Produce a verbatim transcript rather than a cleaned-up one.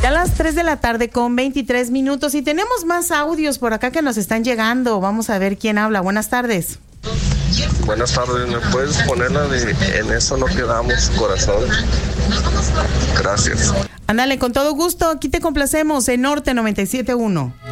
Ya a las tres de la tarde con veintitrés minutos y tenemos más audios por acá que nos están llegando. Vamos a ver quién habla. Buenas tardes. Buenas tardes, ¿me puedes poner la de En eso no quedamos, corazón? Gracias. Ándale, con todo gusto, aquí te complacemos en Norte noventa y siete punto uno.